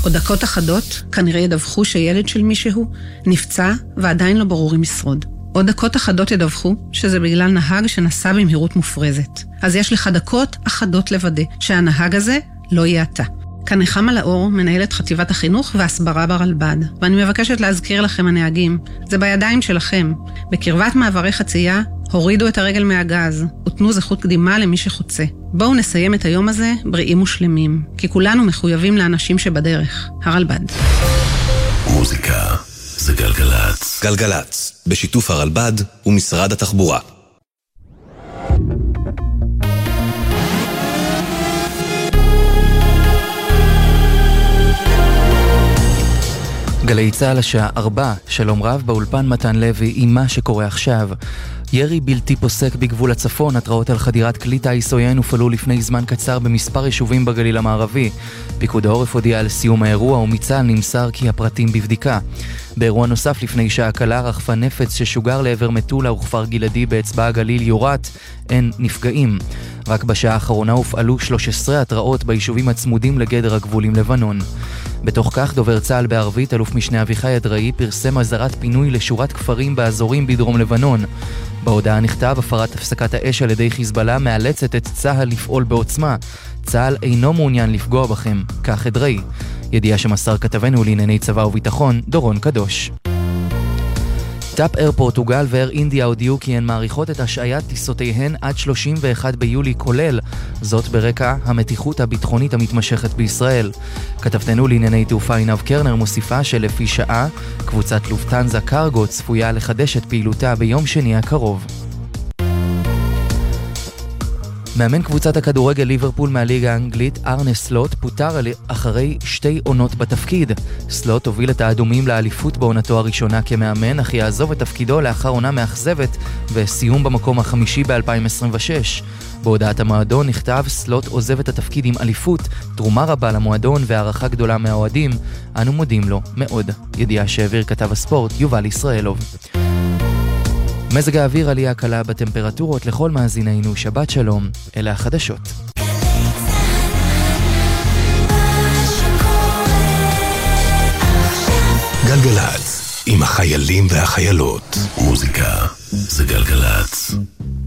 עוד דקות אחדות כנראה ידווחו שילד של מישהו נפצע ועדיין לא ברור אם ישרוד. עוד דקות אחדות ידווחו שזה בגלל נהג שנסע במהירות מופרזת. אז יש לך דקות אחדות לוודא שהנהג הזה לא יהיה אתה. כאן נחמה לאור, מנהלת חטיבת החינוך והסברה ברלב"ד. ואני מבקשת להזכיר לכם הנהגים, זה בידיים שלכם. בקרבת מעברי חצייה, הורידו את הרגל מהגז, ותנו זכות קדימה למי שחוצה. בואו נסיים את היום הזה בריאים ושלמים, כי כולנו מחויבים לאנשים שבדרך. הרלב"ד. מוזיקה זה גלגלץ. גלגלץ, בשיתוף הרלב"ד ומשרד התחבורה. גלי צהל השעה 4, שלום רב באולפן מתן לוי עם מה שקורה עכשיו. ירי בלתי פוסק בגבול הצפון, התראות על חדירת כלי טיס עוין הופעלו לפני זמן קצר במספר יישובים בגליל המערבי. פיקוד העורף הודיע על סיום האירוע ומצה"ל נמסר כי הפרטים בבדיקה. באירוע נוסף לפני שעה קלה רחפה נפץ ששוגר לעבר מטולה וכפר גלעדי באצבע הגליל יורת, אין נפגעים. רק בשעה האחרונה הופעלו 13 התראות ביישובים הצמודים לגדר הגבול עם לבנון. בתוך כך דובר צה"ל בערבית אלוף משנה אביחי אדראי פרסם אזהרת פינוי לשורת כפרים באזורים בדרום לבנון. בהודעה נכתב הפרת הפסקת האש על ידי חיזבאללה מאלצת את צה"ל לפעול בעוצמה. צה"ל אינו מעוניין לפגוע בכם, כך אדראי. ידיעה שמסר כתבנו לענייני צבא וביטחון דורון קדוש. טאפ אייר פורטוגל ואייר אינדיה הודיעו כי הן מעריכות את השעיית טיסותיהן עד 31 ביולי כולל, זאת ברקע המתיחות הביטחונית המתמשכת בישראל. כתבתנו לענייני תעופה עינב קרנר מוסיפה שלפי שעה, קבוצת לופטנזה קרגו צפויה לחדש את פעילותה ביום שני הקרוב. מאמן קבוצת הכדורגל ליברפול מהליגה האנגלית ארנה סלוט פוטר אחרי 2 עונות בתפקיד. סלוט הוביל את האדומים לאליפות בעונתו הראשונה כמאמן, אך יעזוב את תפקידו לאחר עונה מאכזבת וסיום במקום החמישי ב-2026. בהודעת המועדון נכתב סלוט עוזב את התפקיד עם אליפות, תרומה רבה למועדון והערכה גדולה מהאוהדים. אנו מודים לו מאוד. ידיעה שהעביר כתב הספורט יובל ישראלוב. מזג האוויר עלייה קלה בטמפרטורות לכל מאזינינו, שבת שלום, אלה החדשות. גלגלץ, עם החיילים והחיילות. מוזיקה זה גלגלץ.